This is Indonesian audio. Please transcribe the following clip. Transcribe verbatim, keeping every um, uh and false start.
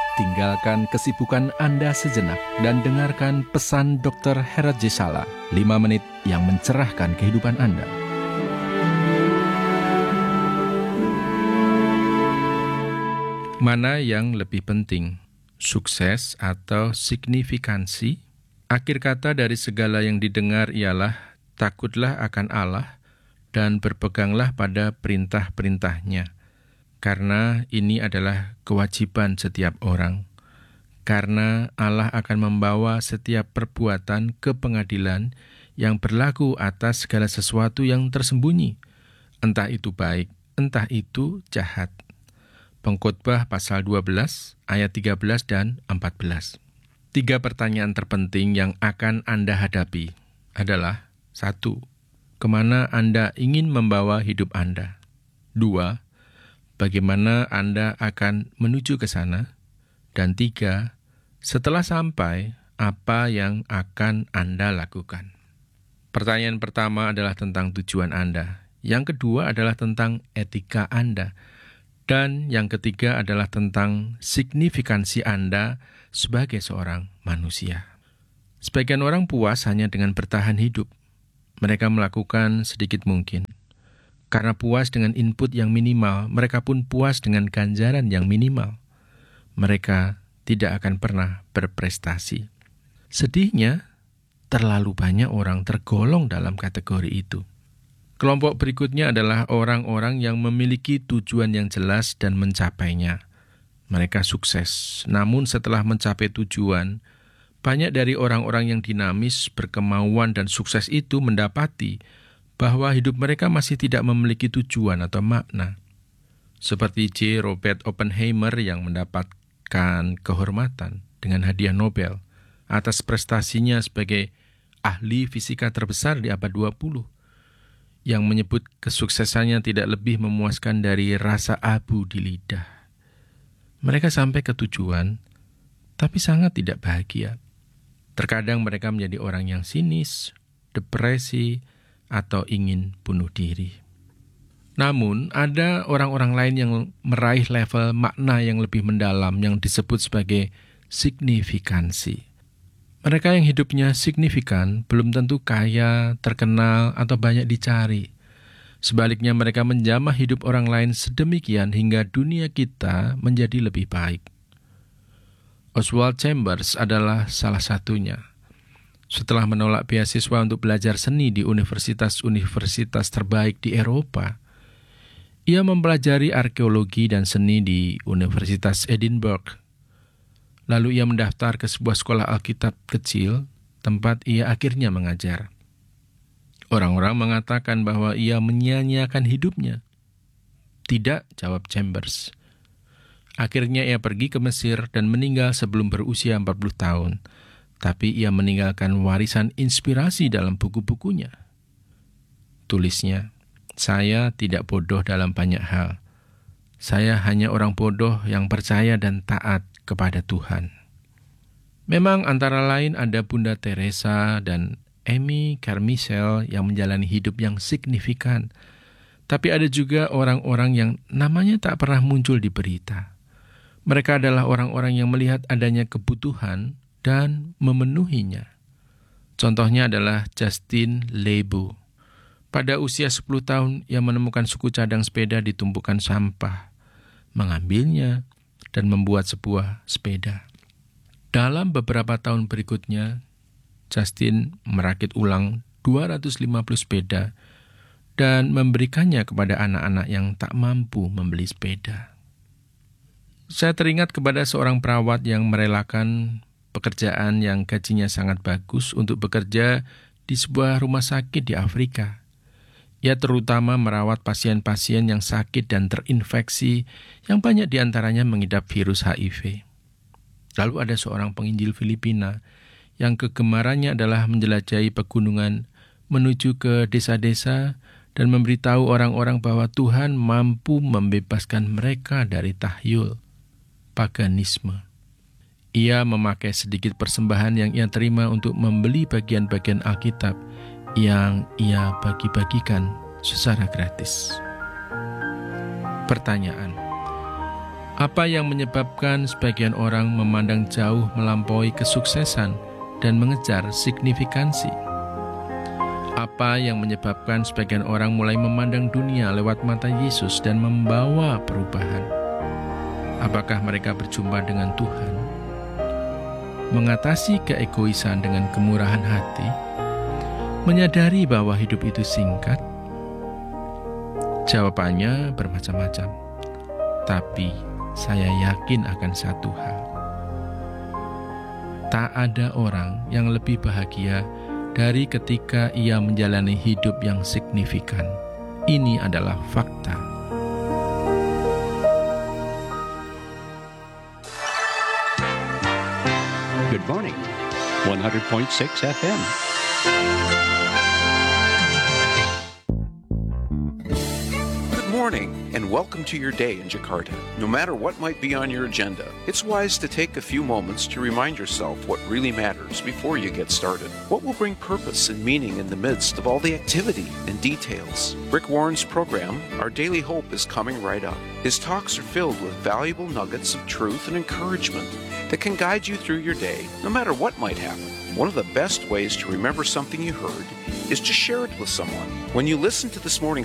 tinggalkan kesibukan Anda sejenak dan dengarkan pesan dokter Herat J. Sala, lima menit yang mencerahkan kehidupan Anda. Mana yang lebih penting, sukses atau signifikansi? Akhir kata dari segala yang didengar ialah takutlah akan Allah dan berpeganglah pada perintah-perintahnya. Karena ini adalah kewajiban setiap orang. Karena Allah akan membawa setiap perbuatan ke pengadilan yang berlaku atas segala sesuatu yang tersembunyi, entah itu baik, entah itu jahat. Pengkhotbah pasal dua belas, ayat tiga belas dan empat belas. Tiga pertanyaan terpenting yang akan Anda hadapi adalah: satu. Kemana Anda ingin membawa hidup Anda? Dua. Bagaimana Anda akan menuju ke sana? Dan tiga, setelah sampai, apa yang akan Anda lakukan? Pertanyaan pertama adalah tentang tujuan Anda. Yang kedua adalah tentang etika Anda. Dan yang ketiga adalah tentang signifikansi Anda sebagai seorang manusia. Sebagian orang puas hanya dengan bertahan hidup. Mereka melakukan sedikit mungkin. Karena puas dengan input yang minimal, mereka pun puas dengan ganjaran yang minimal. Mereka tidak akan pernah berprestasi. Sedihnya, terlalu banyak orang tergolong dalam kategori itu. Kelompok berikutnya adalah orang-orang yang memiliki tujuan yang jelas dan mencapainya. Mereka sukses, namun setelah mencapai tujuan, banyak dari orang-orang yang dinamis, berkemauan, dan sukses itu mendapati bahwa hidup mereka masih tidak memiliki tujuan atau makna. Seperti J. Robert Oppenheimer yang mendapatkan kehormatan dengan hadiah Nobel atas prestasinya sebagai ahli fisika terbesar di abad dua puluh, yang menyebut kesuksesannya tidak lebih memuaskan dari rasa abu di lidah. Mereka sampai ke tujuan, tapi sangat tidak bahagia. Terkadang mereka menjadi orang yang sinis, depresi, atau ingin bunuh diri. Namun, ada orang-orang lain yang meraih level makna yang lebih mendalam yang disebut sebagai signifikansi. Mereka yang hidupnya signifikan belum tentu kaya, terkenal, atau banyak dicari. Sebaliknya, mereka menjamah hidup orang lain sedemikian hingga dunia kita menjadi lebih baik. Oswald Chambers adalah salah satunya. Setelah menolak beasiswa untuk belajar seni di universitas-universitas terbaik di Eropa, ia mempelajari arkeologi dan seni di Universitas Edinburgh. Lalu ia mendaftar ke sebuah sekolah Alkitab kecil, tempat ia akhirnya mengajar. Orang-orang mengatakan bahwa ia menyia-nyiakan hidupnya. Tidak, jawab Chambers. Akhirnya ia pergi ke Mesir dan meninggal sebelum berusia empat puluh tahun. Tapi ia meninggalkan warisan inspirasi dalam buku-bukunya. Tulisnya, saya tidak bodoh dalam banyak hal. Saya hanya orang bodoh yang percaya dan taat kepada Tuhan. Memang antara lain ada Bunda Teresa dan Amy Carmichael yang menjalani hidup yang signifikan. Tapi ada juga orang-orang yang namanya tak pernah muncul di berita. Mereka adalah orang-orang yang melihat adanya kebutuhan dan memenuhinya. Contohnya adalah Justin Lebu. Pada usia sepuluh tahun, ia menemukan suku cadang sepeda di tumpukan sampah, mengambilnya, dan membuat sebuah sepeda. Dalam beberapa tahun berikutnya, Justin merakit ulang dua ratus lima puluh sepeda dan memberikannya kepada anak-anak yang tak mampu membeli sepeda. Saya teringat kepada seorang perawat yang merelakan pekerjaan yang gajinya sangat bagus untuk bekerja di sebuah rumah sakit di Afrika. Ia terutama merawat pasien-pasien yang sakit dan terinfeksi, yang banyak diantaranya mengidap virus H I V. Lalu ada seorang penginjil Filipina yang kegemarannya adalah menjelajahi pegunungan, menuju ke desa-desa dan memberitahu orang-orang bahwa Tuhan mampu membebaskan mereka dari tahyul, paganisme. Ia memakai sedikit persembahan yang ia terima untuk membeli bagian-bagian Alkitab yang ia bagi-bagikan secara gratis. Pertanyaan: Apa yang menyebabkan sebagian orang memandang jauh melampaui kesuksesan dan mengejar signifikansi? Apa yang menyebabkan sebagian orang mulai memandang dunia lewat mata Yesus dan membawa perubahan? Apakah mereka berjumpa dengan Tuhan? Mengatasi keegoisan dengan kemurahan hati? Menyadari bahwa hidup itu singkat? Jawabannya bermacam-macam. Tapi saya yakin akan satu hal. Tak ada orang yang lebih bahagia dari ketika ia menjalani hidup yang signifikan. Ini adalah fakta. Good morning, one hundred point six F M. Morning and welcome to your day in Jakarta. No matter what might be on your agenda, it's wise to take a few moments to remind yourself what really matters before you get started. What will bring purpose and meaning in the midst of all the activity and details? Rick Warren's program, Our Daily Hope, is coming right up. His talks are filled with valuable nuggets of truth and encouragement that can guide you through your day, no matter what might happen. One of the best ways to remember something you heard is to share it with someone. When you listen to this morning's